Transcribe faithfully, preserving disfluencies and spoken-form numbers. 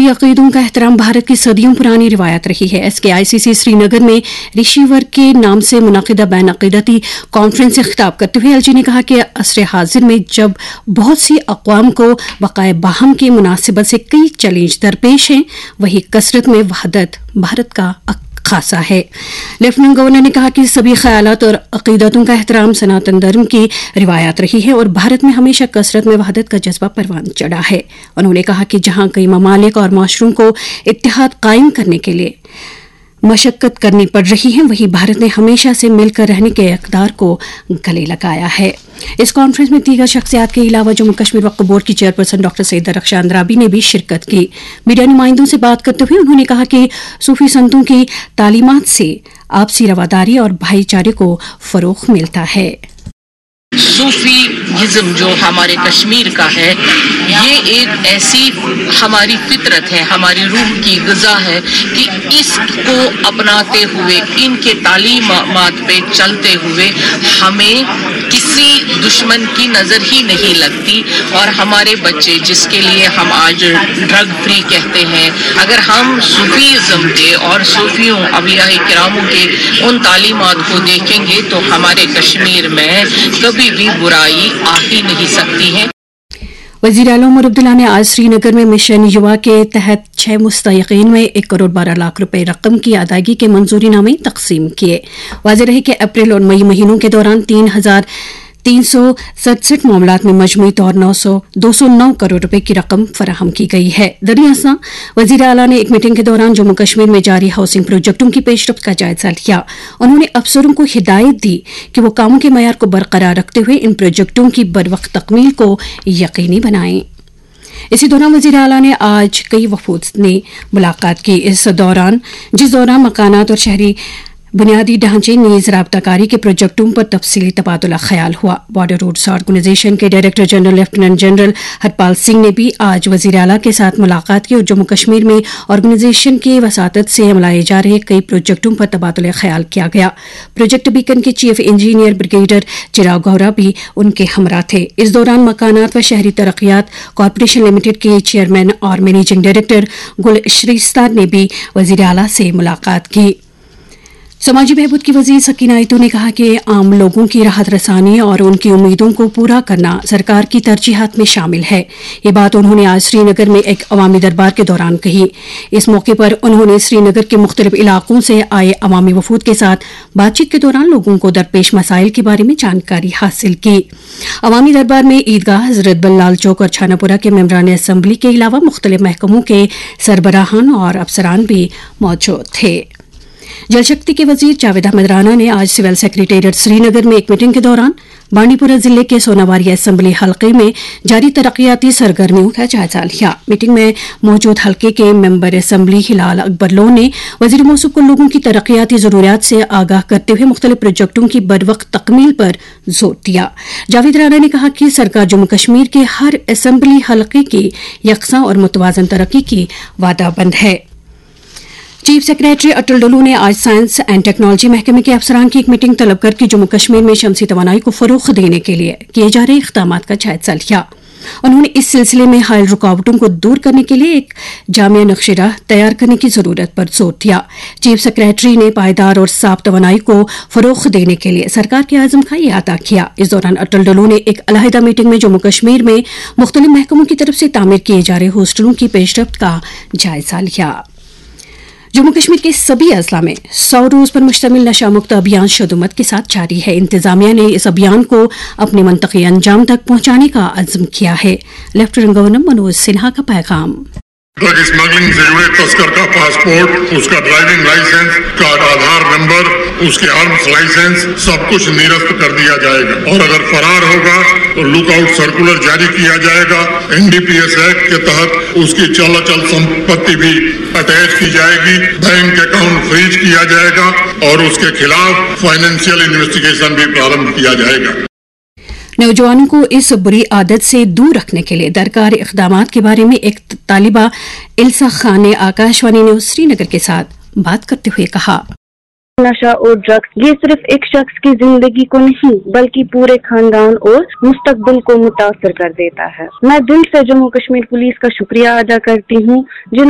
मजहबी अकीदों का एहतराम भारत की सदियों पुरानी रिवायत रही है। एस के आई सी सी श्रीनगर में ऋषिवर के नाम से मुनक़िदा बैन अक़ीदती कॉन्फ्रेंस से खिताब करते हुए एल जी ने कहा कि असर हाजिर में जब बहुत सी अक़वाम को बक़ाए बाहम की मुनासिबत से कई चैलेंज दरपेश हैं, वही कसरत में वहदत भारत का खासा है। लेफ्टिनेंट गवर्नर ने कहा कि सभी ख्यालात और अक़ीदतों का एहतराम सनातन धर्म की रिवायत रही है और भारत में हमेशा कसरत में वहदत का जज्बा परवान चढ़ा है। उन्होंने कहा कि जहां कई ममालिक और माशरों को इत्तेहाद कायम करने के लिए मशक्कत करनी पड़ रही है, वहीं भारत ने हमेशा से मिलकर रहने के इक़दार को गले लगाया है। इस कॉन्फ्रेंस में दीगर शख्सियात के अलावा जम्मू कश्मीर वक्फ बोर्ड की चेयरपर्सन डॉक्टर सईद दरख्शान अंद्राबी ने भी शिरकत की। मीडिया नुमाइंदों से बात करते हुए उन्होंने कहा कि सूफी संतों की तालीमात से आपसी रवादारी और भाईचारे को फरोग़ मिलता है। सूफीज़म जो हमारे कश्मीर का है, ये एक ऐसी हमारी फितरत है, हमारी रूह की ग़िज़ा है कि इसको अपनाते हुए, इनके तालीमात पे चलते हुए हमें किसी दुश्मन की नज़र ही नहीं लगती। और हमारे बच्चे जिसके लिए हम आज ड्रग फ्री कहते हैं, अगर हम सूफीज़म के और सूफियों अव्लियाए किरामों के उन तालीमात को देखेंगे तो हमारे कश्मीर में कभी भी बुराई आ ही नहीं सकती है। वज़ीर आला उमर अब्दुल्ला ने आज श्रीनगर में मिशन युवा के तहत छह मुस्तहिक़ीन में एक करोड़ बारह लाख रुपए रकम की अदायगी के मंजूरीनामे तकसीम किए। वाज़ेह रहे कि अप्रैल और मई महीनों के दौरान तीन हजार तीन सौ सड़सठ मामलात में मजमूई तौर नौ सौ दो सौ नौ करोड़ रुपए की रकम फराहम की गई है। दरियासा वज़ीर आला ने एक मीटिंग के दौरान जम्मू कश्मीर में जारी हाउसिंग प्रोजेक्टों की पेशरफ्त का जायजा लिया। उन्होंने अफसरों को हिदायत दी कि वो कामों के मयार को बरकरार रखते हुए इन प्रोजेक्टों की बरवक्त तकमील को यकीनी बनाएं। इसी दौरान वज़ीर आला ने आज कई वफूद ने मुलाकात की। इस दौरान जिस दौरान मकानात और शहरी बुनियादी ढांचे नीज राबताकारी के प्रोजेक्टों पर तफसीली तबादला ख्याल हुआ। बॉर्डर रोड्स ऑर्गेनाइजेशन के director general lieutenant general Harpal Singh ने भी आज वज़ीर आला के साथ मुलाकात की और जम्मू कश्मीर में ऑर्गेनाइजेशन की वसातत से अमलाए जा रहे कई प्रोजेक्टों पर तबादला ख्याल किया गया। प्रोजेक्ट बीकन के चीफ इंजीनियर ब्रिगेडियर चिराग गौहरा भी उनके हमरा थे। इस दौरान मकानात व शहरी तरक्यात कॉरपोरेशन लिमिटेड के चेयरमैन और मैनेजिंग डायरेक्टर गुल श्रीस्तार ने भी वज़ीर आला से मुलाकात की। समाजी बहबूद की वज़ीर सकीना आयतू ने कहा कि आम लोगों की राहत रसानी और उनकी उम्मीदों को पूरा करना सरकार की तरजीहात में शामिल है। ये बात उन्होंने आज श्रीनगर में एक अवामी दरबार के दौरान कही। इस मौके पर उन्होंने श्रीनगर के मुख्तलिफ इलाकों से आए अवामी वफूद के साथ बातचीत के दौरान लोगों को दरपेश मसाइल के बारे में जानकारी हासिल की। अवामी दरबार में ईदगाह, हजरत बल्लाल चौक और छानापुरा के मेंबरान असम्बली के अलावा मुख्तलिफ महकमों के सरबराहान और अफसरान भी मौजूद थे। जल शक्ति के वजीर जावेद अहमद राना ने आज सिविल सेक्रेटेरिएट श्रीनगर में एक मीटिंग के दौरान बांडीपुरा जिले के सोनावारी असम्बली हलके में जारी तरक्याती सरगर्मियों का जायजा लिया। मीटिंग में मौजूद हलके के मेंबर असम्बली हिलाल अकबर लो ने वजीर मौसूफ को लोगों की तरक्याती जरूरियात से आगाह करते हुए मुख्तलिफ प्रोजेक्टों की बरवक्त तकमील पर जोर दिया। जावेद राना ने कहा कि सरकार जम्मू कश्मीर के हर असम्बली हलके की यकसा और मुतवाजन तरक्की की वादाबंद है। चीफ सेक्रेटरी अटल डोलू ने आज साइंस एंड टेक्नोलॉजी महकमे के अफसरान की एक मीटिंग तलब करके जम्मू कश्मीर में शमसी तवानाई को फरोख देने के लिए किए जा रहे इक़दाम का जायजा लिया। उन्होंने इस सिलसिले में हाल रुकावटों को दूर करने के लिए एक जामिया नक्शे राह तैयार करने की जरूरत पर जोर दिया। चीफ सेक्रेटरी ने पायदार और साफ तवानाई को फरोख देने के लिए सरकार के आज़म का अदा किया। इस दौरान अटल डोलू ने एक अलहदा मीटिंग में जम्मू कश्मीर में मुख्तलिफ महकमों की तरफ से तामीर किए जा रहे हॉस्टलों की पेशरफ्त का जायजा लिया। जम्मू कश्मीर के सभी अजला में सौ रोज पर मुश्तमिल नशा मुक्त अभियान शदुमत के साथ जारी है। इंतजामिया ने इस अभियान को अपने मंतकी अंजाम तक पहुंचाने का अज़्म किया है। लेफ्टिनेंट गवर्नर मनोज सिन्हा का पैगाम। ड्रग स्मगलिंग से जुड़े तस्कर का पासपोर्ट, उसका ड्राइविंग लाइसेंस, का आधार नंबर, उसके आर्म्स लाइसेंस सब कुछ निरस्त कर दिया जाएगा और अगर फरार होगा तो लुकआउट सर्कुलर जारी किया जाएगा। N D P S act के तहत उसकी चल अचल संपत्ति भी अटैच की जाएगी, बैंक अकाउंट फ्रीज किया जाएगा और उसके खिलाफ फाइनेंशियल इन्वेस्टिगेशन भी प्रारंभ किया जाएगा। नौजवानों को इस बुरी आदत से दूर रखने के लिए दरकार इक़दामात के बारे में एक तालिबा इल्सा खान ने आकाशवाणी न्यूज श्रीनगर के साथ बात करते हुए कहा, नशा और ड्रग्स ये सिर्फ एक शख्स की जिंदगी को नहीं बल्कि पूरे खानदान और मुस्तकबिल को मुतासर कर देता है। मैं दिल से जम्मू कश्मीर पुलिस का शुक्रिया अदा करती हूँ जिन्होंने